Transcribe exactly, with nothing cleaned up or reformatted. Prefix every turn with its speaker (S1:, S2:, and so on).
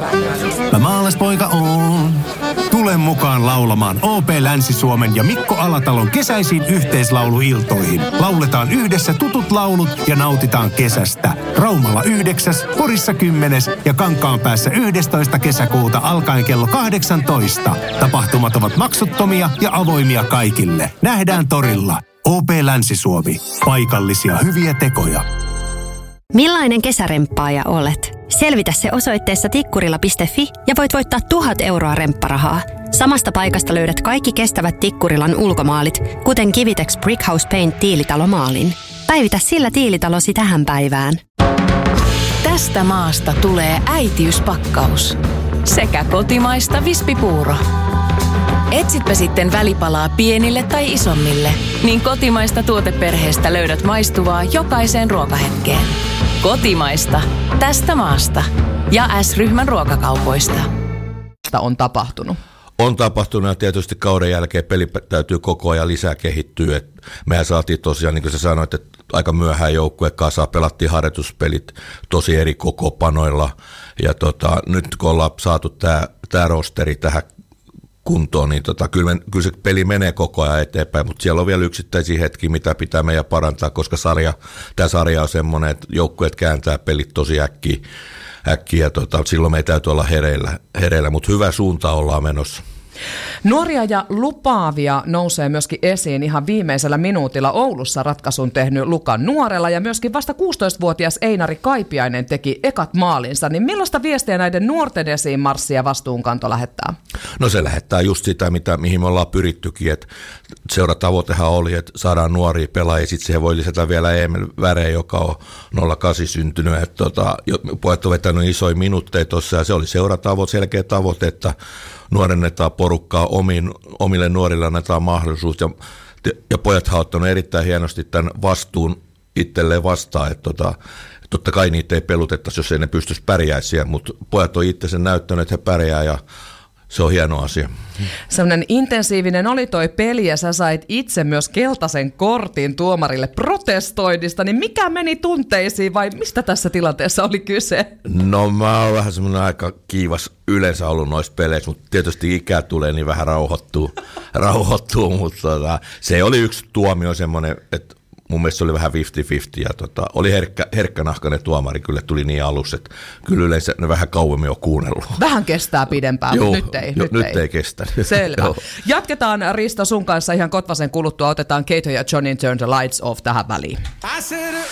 S1: Mä maalaispoika oon. Tule mukaan laulamaan O P Länsi-Suomen ja Mikko Alatalon kesäisiin yhteislauluiltoihin. Lauletaan yhdessä tutut laulut ja nautitaan kesästä. Raumalla yhdeksäs, Porissa kymmenes ja Kankaanpäässä yhdestoista kesäkuuta alkaen kello kahdeksantoista. Tapahtumat ovat maksuttomia ja avoimia kaikille. Nähdään torilla. O P Länsi-Suomi. Paikallisia hyviä tekoja.
S2: Millainen kesäremppaaja olet? Selvitä se osoitteessa tikkurila piste fi ja voit voittaa tuhat euroa rempparahaa. Samasta paikasta löydät kaikki kestävät Tikkurilan ulkomaalit, kuten Kivitex Brickhouse Paint tiilitalomaalin. Päivitä sillä tiilitalosi tähän päivään.
S3: Tästä maasta tulee äitiyspakkaus. Sekä kotimaista vispipuuro. Etsitpä sitten välipalaa pienille tai isommille, niin kotimaista tuoteperheestä löydät maistuvaa jokaiseen ruokahetkeen. Kotimaista. Tästä maasta. Ja S-ryhmän ruokakaupoista.
S4: On tapahtunut.
S5: On tapahtunut ja tietysti kauden jälkeen peli täytyy koko ajan lisää kehittyä. Et mehän saatiin tosiaan, niin kuin sä sanoit, että aika myöhään joukkue kasaan, pelattiin harjoituspelit tosi eri kokopanoilla. Ja tota, nyt kun ollaan saatu tämä tää rosteri tähän kuntoon, niin tota, kyllä, me, kyllä se peli menee koko ajan eteenpäin, mutta siellä on vielä yksittäisiä hetkiä, mitä pitää meidän parantaa, koska sarja, tämä sarja on semmoinen, että joukkueet kääntää pelit tosi äkkiä, äkkiä tota, silloin meidän täytyy olla hereillä, hereillä, mutta hyvä suunta ollaan menossa.
S4: Nuoria ja lupaavia nousee myöskin esiin ihan viimeisellä minuutilla. Oulussa ratkaisun tehnyt Lukan Nuorella ja myöskin vasta kuusitoistavuotias Einari Kaipiainen teki ekat maalinsa. Niin millaista viestiä näiden nuorten esiin marssi ja vastuunkanto lähettää? No se lähettää just sitä, mitä, mihin me ollaan pyrittykin. Että seuratavoitehan oli, että saadaan nuoria pelaajia. Sitten siihen voi lisätä vielä Emil Väre, joka on nolla kahdeksan syntynyt. Että tota, pojat on vetänyt isoja minuutteja tuossa ja se oli seuratavoite, selkeä tavoite, että nuorennetaan porukkaa omiin, omille nuorille, annetaan mahdollisuus ja, ja pojat on ottanut erittäin hienosti tämän vastuun itselleen vastaan, että tota, totta kai niitä ei pelutettaisi, jos ei ne pystyisi pärjäisiä, mutta pojat on itse sen näyttänyt, että he pärjää ja se on hieno asia. Sellainen intensiivinen oli toi peli ja sä sait itse myös keltaisen kortin tuomarille protestoinnista, niin mikä meni tunteisiin vai mistä tässä tilanteessa oli kyse? No mä oon vähän semmoinen aika kiivas yleensä ollut noissa peleissä, mutta tietysti ikää tulee niin vähän rauhoittuu, rauhoittuu mutta tota, se oli yksi tuomio semmoinen, että mun mielestä se oli vähän viisikymmentä viisikymmentä ja tota, oli herkkä, herkkänahkainen tuomari, kyllä tuli niin alussa, että kyllä yleensä ne vähän kauemmin on kuunnellut. Vähän kestää pidempään, mutta nyt ei. Jo, nyt, nyt ei. ei kestä. Selvä. Jatketaan Risto sun kanssa ihan Kotvasen kuluttua, otetaan Kato ja Johnin Turn the Lights Off tähän väliin.